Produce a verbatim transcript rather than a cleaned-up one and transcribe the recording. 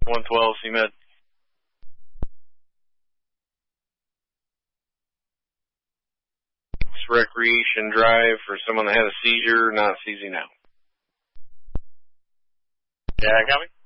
one twelve, C Med. It's recreation drive for someone that had a seizure, not seizing out. Yeah, copy.